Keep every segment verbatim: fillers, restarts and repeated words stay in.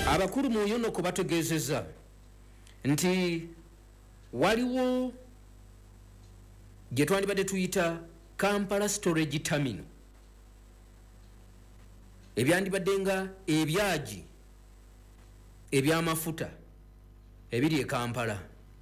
abakulu mu Yonoko bategeezezza nti waliwo gye twandibadde tuyita Kampala Storage Terminal ebyandibadde nga ebyaji ebyamafuta ebiri e Kampala.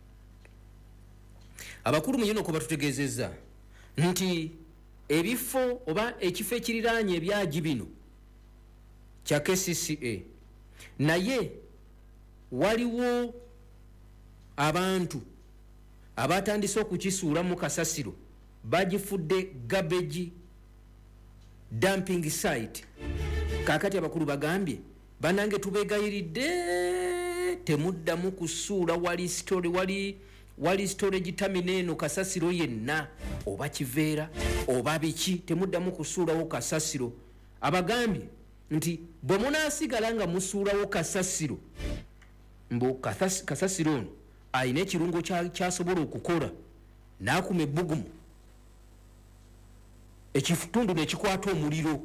Abakulu mu Yonoko batutegeezezza nti ebifo oba ekifo ekiriraanye ebyaji bino kya K C C A naye waliwo abantu abatandise okukisuula mu kasasiro bagifudde garbage dumping site. Kakati abakulu bagambye banange tubegayiridde temuddamu kusuula wali story wali wali storage terminal eno kasasiro yenna oba kiveera oba biki temuddamu kusuulawo kasasiro. Abagambye nti bwe munaasigala nga musuulawo kasasiro mbu kasasiro ono ayina ekirungo kyasobola okukola n'akuma ebbugumu ekitundu nekikwata omuliro.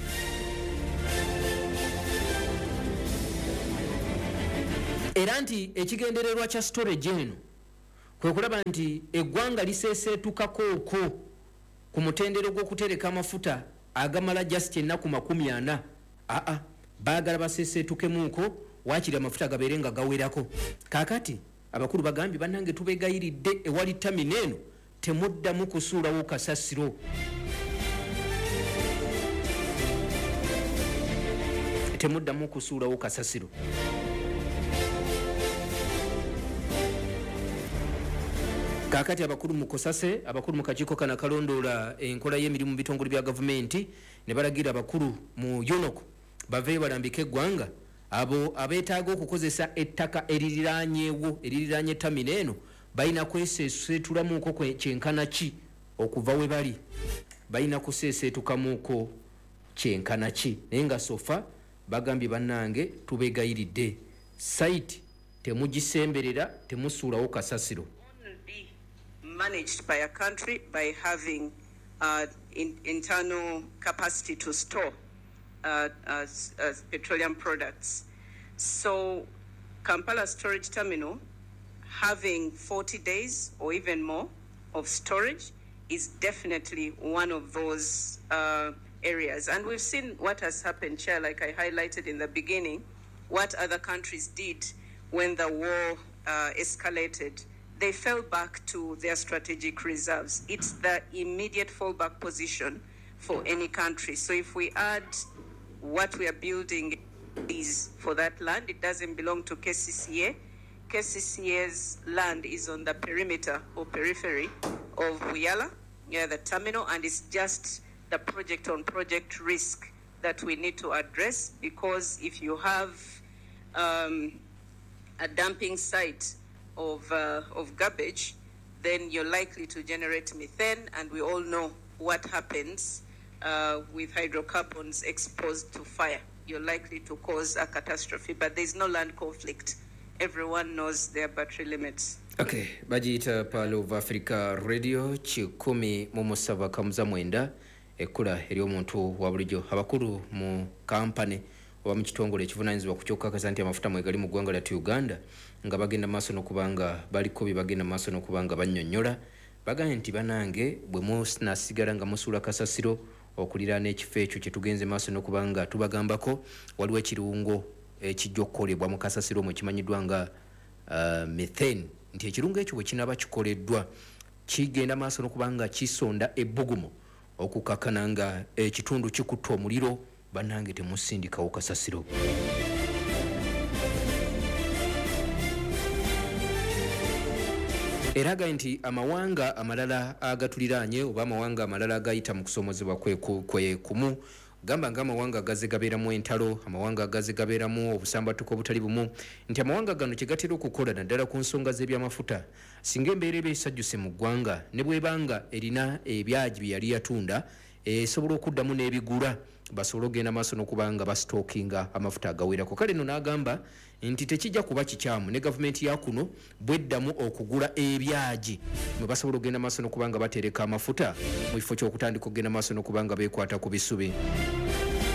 Era nti ekigendererwa kya storage eno kwe kulaba nti eggwanga liseeseetukako okwo ku mutendero gw'okutereka amafuta agamala just ennaku makumi ana. Aa baagala baseeseetukemuuko waakiri amafuta gabeere nga gawerako. Kaakati abakulu bagambye bannange tubegayiridde ewali tamina eno temuddamu kusuulawo kasasiro. Temuddamu kusuulawo kasasiro. Kakati abakulu mu Kosase abakulu mu kakiiko kana kalondoola enkola y'emirimu bitongole bya gavumenti ne balagira abakulu mu Yonoko bave balambike eggwanga abo abeetaaga okukozesa ettaka eririraanyeewo eririraanye tamina eno balina kweseesetulamuuko kyenkana ki okuva we bali balina kuseeseetukamuuko kyenkana ki naye nga sofa bagambye bannange tubeegayiridde site temugisemberera temusuulawo kasasiro. Managed by a country by having uh, in, internal capacity to store uh, as, as petroleum products. So Kampala Storage Terminal having forty days or even more of storage is definitely one of those uh, areas. And we've seen what has happened, Chair, like I highlighted in the beginning, what other countries did when the war uh, escalated. They fell back to their strategic reserves. It's the immediate fallback position for any country. So if we add what we are building is for that land, it doesn't belong to K C C A. K C C A's land is on the perimeter or periphery of Wiyala, yeah, the terminal, and it's just the project on project risk that we need to address, because if you have um, a dumping site of uh, of garbage, then you're likely to generate methane, and we all know what happens uh, with hydrocarbons exposed to fire. You're likely to cause a catastrophe, but there's no land conflict. Everyone knows their battery limits. Okay, bajita Pearl of Africa Radio kikumi mu musava kamuza mwenda ekula eri omuntu wa bulijjo abakulu mu kampani oba mu kitongole ekivunanyizibwa ku kyokukakaza nti amafuta mwegali mu ggwanga lya Uganda nga bagenda maaso n'okubanga baliko bye bagenda maaso n'okubanga bannyonnyola bagambye nti banange bwe munasigala nga musuula kasasiro okuliraana ekifo ekyo kye tugenze maaso n'okubanga tubagambako waliwo ekirungo ekijja okukolebwa mu kasasiro mwe kimanyiddwa nga uh, methane nti ekirungo ekyo bwe kinaaba kikoleddwa kigenda maaso n'okubanga kisonda ebbugumu okukakana nga ekitundu kikutta omuliro banange temusindikawo kasasiro. Eraga nti amawanga amalala agatuliraanye oba amawanga amalala agayita mu kusomozebwa kwe, kwe kumu gamba nga amawanga agaze gabeeramu entalo amawanga agaze gabeeramu obusambatuko obutali bumu nti amawanga gano kye gatera okukola naddala ku nsonga z'ebyamafuta singa embeera eba esajjuse mu ggwanga ne bwebanga erina ebyaji bye yali yatunda esobola okuddamu n'ebigula basobola okugenda maaso n'okubanga basitookinga amafuta agawerako. Kale no n'agamba nti tekijja kuba kikyamu ne gavumenti ya kuno bweddamu okugula ebyaji mwe basobola okugenda maaso n'okubanga batereka amafuta mu kifo ky'okutandika okugenda maaso n'okubanga beekwata ku bisubi.